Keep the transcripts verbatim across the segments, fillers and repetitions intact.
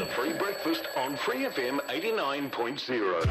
The Free Breakfast on Free F M eighty-nine point zero.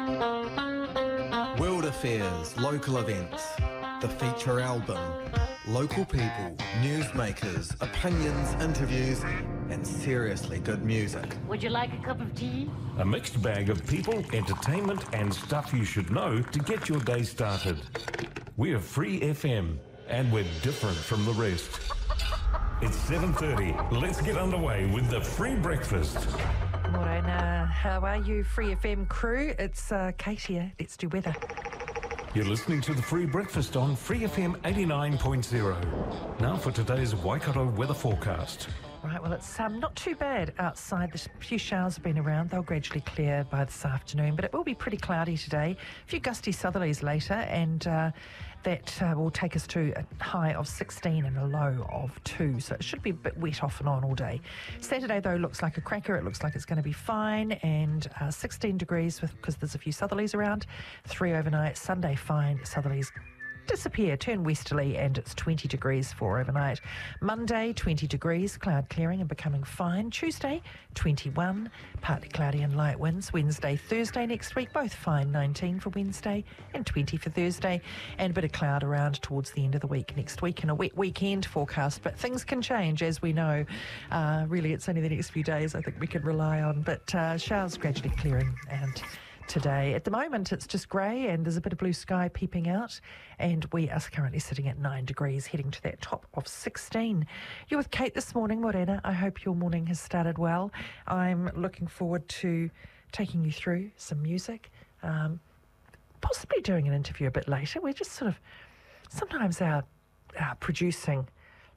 World affairs, local events, the feature album, local people, newsmakers, opinions, interviews, and seriously good music. Would you like a cup of tea? A mixed bag of people, entertainment, and stuff you should know to get your day started. We're Free F M, and we're different from the rest. It's seven thirty. Let's get underway with the Free Breakfast. Morena, how are you, Free F M crew? It's uh, Kate here. Let's do weather. You're listening to the Free Breakfast on Free F M eighty-nine point zero. Now for today's Waikato weather forecast. Right, well, it's um, not too bad outside. There's a few showers have been around. They'll gradually clear by this afternoon, but it will be pretty cloudy today. A few gusty southerlies later, and uh, that uh, will take us to a high of sixteen and a low of two. So it should be a bit wet off and on all day. Saturday, though, looks like a cracker. It looks like it's going to be fine, and uh, sixteen degrees because there's a few southerlies around. Three overnight. Sunday, fine. Southerlies disappear, turn westerly, and it's twenty degrees for overnight. Monday, twenty degrees, cloud clearing and becoming fine. Tuesday, twenty-one, partly cloudy and light winds. Wednesday, Thursday next week, both fine, nineteen for Wednesday and twenty for Thursday, and a bit of cloud around towards the end of the week next week, and a wet weekend forecast, but things can change, as we know. Uh, really, it's only the next few days I think we can rely on, but uh, showers gradually clearing and today. At the moment, it's just grey and there's a bit of blue sky peeping out, and we are currently sitting at nine degrees, heading to that top of sixteen. You're with Kate this morning, Morena. I hope your morning has started well. I'm looking forward to taking you through some music, um, possibly doing an interview a bit later. We're just sort of, sometimes our, our producing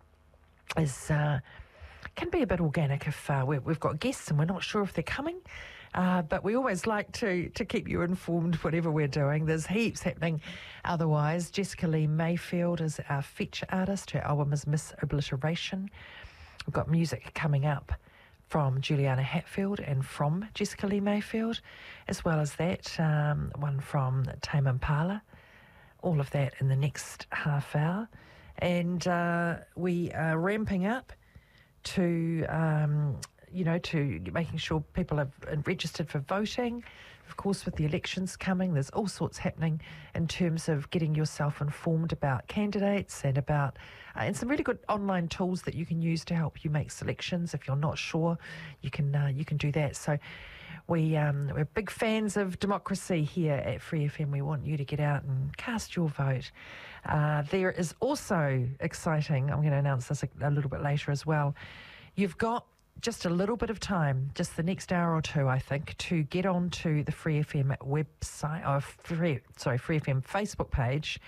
is uh, can be a bit organic if uh, we're, we've got guests and we're not sure if they're coming. Uh, but we always like to to keep you informed whatever we're doing. There's heaps happening otherwise. Jessica Lee Mayfield is our feature artist. Her album is Miss Obliteration. We've got music coming up from Juliana Hatfield and from Jessica Lee Mayfield, as well as that, um, one from Tame Impala. All of that in the next half hour. And uh, we are ramping up to... Um, you know, to making sure people have registered for voting. Of course, with the elections coming, there's all sorts happening in terms of getting yourself informed about candidates and about, uh, and some really good online tools that you can use to help you make selections. If you're not sure, you can uh, you can do that. So we, um, we're big fans of democracy here at Free F M. We want you to get out and cast your vote. Uh, there is also exciting, I'm going to announce this a, a little bit later as well. You've got just a little bit of time, just the next hour or two, I think, to get onto the Free F M website, or free, sorry, Free F M Facebook page,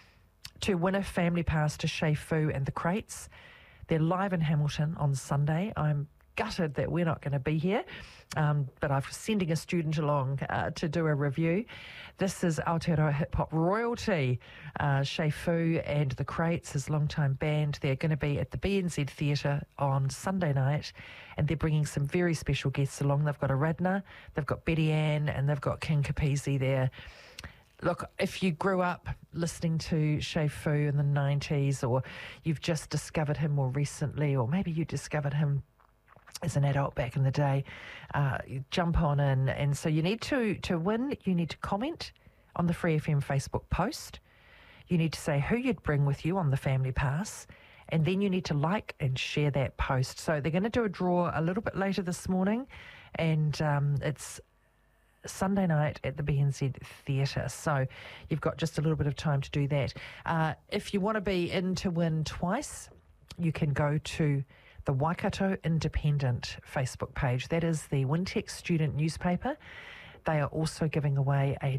to win a family pass to Chez Fu and the Crates. They're live in Hamilton on Sunday. I'm gutted that we're not going to be here, um, but I'm sending a student along uh, to do a review. This is Aotearoa hip-hop royalty. Uh, Chez Fu and the Crates, his longtime band. They're going to be at the B N Z Theatre on Sunday night, and they're bringing some very special guests along. They've got Aradna, they've got Betty Ann, and they've got King Kapisi there. Look, if you grew up listening to Chez Fu in the nineties, or you've just discovered him more recently, or maybe you discovered him as an adult back in the day, uh, you jump on in. And so you need to, to win, you need to comment on the Free F M Facebook post. You need to say who you'd bring with you on the family pass, and then you need to like and share that post. So they're going to do a draw a little bit later this morning, and um, it's Sunday night at the B N Z Theatre. So you've got just a little bit of time to do that. Uh, if you want to be in to win twice, you can go to the Waikato Independent Facebook page. That is the Wintex student newspaper. They are also giving away a